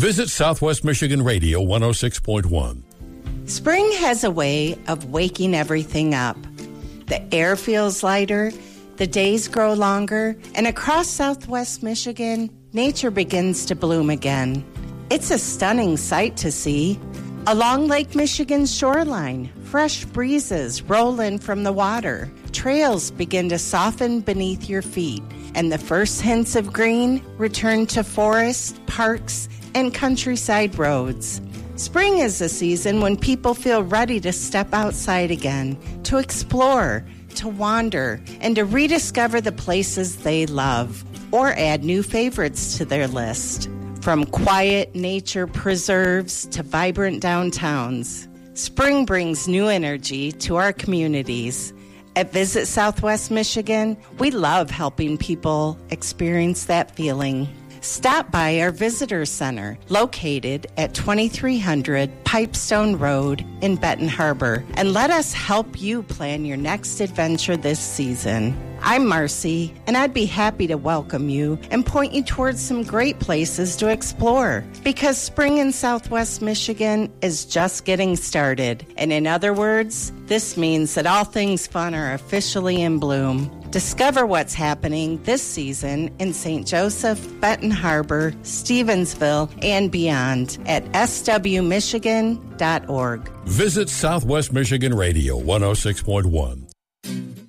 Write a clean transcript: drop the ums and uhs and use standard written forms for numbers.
Visit Southwest Michigan Radio 106.1. Spring has a way of waking everything up. The air feels lighter, the days grow longer, and across Southwest Michigan, nature begins to bloom again. It's a stunning sight to see. Along Lake Michigan's shoreline, fresh breezes roll in from the water. Trails begin to soften beneath your feet, and the first hints of green return to forests, parks, and countryside roads. Spring is a season when people feel ready to step outside again, to explore, to wander, and to rediscover the places they love, or add new favorites to their list. From quiet nature preserves to vibrant downtowns, spring brings new energy to our communities. At Visit Southwest Michigan, we love helping people experience that feeling. Stop by our visitor center located at 2300 Pipestone Road in Benton Harbor and let us help you plan your next adventure this season. I'm Marcy, and I'd be happy to welcome you and point you towards some great places to explore, because spring in Southwest Michigan is just getting started. And in other words, this means that all things fun are officially in bloom. Discover what's happening this season in St. Joseph, Benton Harbor, Stevensville, and beyond at swmichigan.org. Visit Southwest Michigan Radio 106.1.